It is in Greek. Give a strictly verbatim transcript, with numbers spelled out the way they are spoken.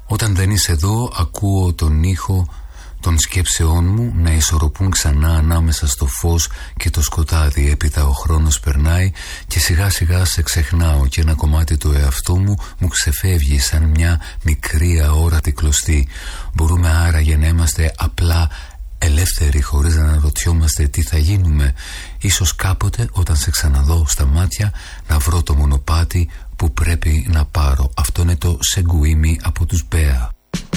Όταν δεν είσαι εδώ, ακούω τον ήχο των σκέψεών μου να ισορροπούν ξανά ανάμεσα στο φως και το σκοτάδι. Έπειτα ο χρόνος περνάει και σιγά σιγά σε ξεχνάω και ένα κομμάτι του εαυτού μου μου ξεφεύγει σαν μια μικρή αόρατη κλωστή. Μπορούμε άραγε να είμαστε απλά ελεύθεροι χωρίς να αναρωτιόμαστε τι θα γίνουμε. Ίσως κάποτε όταν σε ξαναδώ στα μάτια να βρω το μονοπάτι που πρέπει να πάρω. Αυτό είναι το Σεγκουίμι από τους Μπέα.